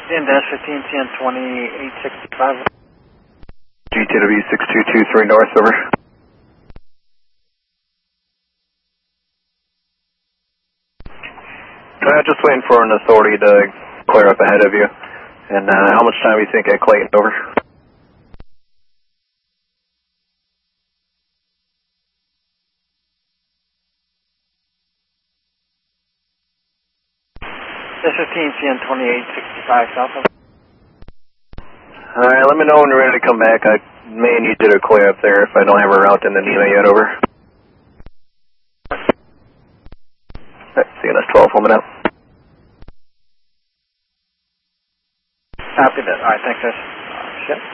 DN-15, 10, 20, 865. GTW 6223 North, over. Just waiting for an authority to clear up ahead of you. And how much time do you think at Clayton, over? DN-15, 2865 south. Alright, let me know when you're ready to come back. I may need you to clear up there if I don't have a route into NEMA yet, over. Alright, CNS 12, homing out. Copy that. Alright, thanks, guys. Shit.